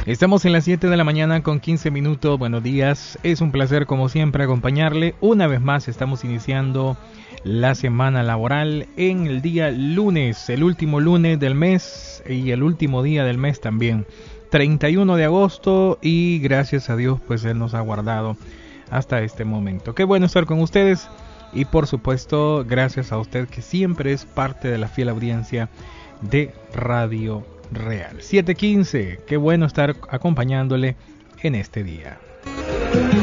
Estamos en las 7 de la mañana con 15 minutos. Buenos días. Es un placer como siempre acompañarle. Una vez más estamos iniciando la semana laboral en el día lunes, el último lunes del mes y el último día del mes también. 31 de agosto y gracias a Dios pues Él nos ha guardado hasta este momento. Qué bueno estar con ustedes y por supuesto gracias a usted que siempre es parte de la fiel audiencia de Radio Real. 7:15, qué bueno estar acompañándole en este día.